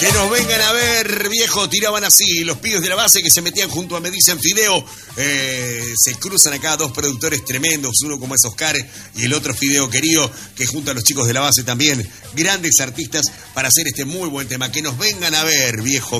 Que nos vengan a ver, viejo, tiraban así. Los pibes de la base que se metían junto a Me Dicen Fideo. Se cruzan acá dos productores tremendos. Uno como es Oscar y el otro Fideo Querido, que junto a los chicos de la base también, grandes artistas para hacer este muy buen tema. Que nos vengan a ver, viejo.